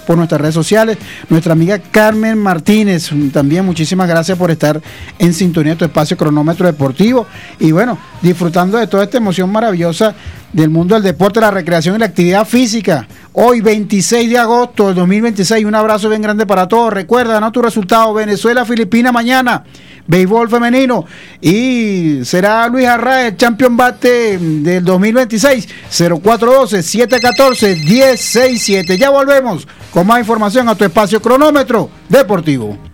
por nuestras redes sociales. Nuestra amiga Carmen Martínez, también muchísimas gracias por estar en sintonía de tu espacio Cronómetro Deportivo. Y bueno, disfrutando de toda esta emoción maravillosa del mundo del deporte, la recreación y la actividad física. Hoy, 26 de agosto del 2026, un abrazo bien grande para todos. Recuerda, ¿no? Tu resultado, Venezuela-Filipina mañana, béisbol femenino, y será Luis Arraez, el champion bate del 2026, 0412-714-1067. Ya volvemos con más información a tu espacio Cronómetro Deportivo.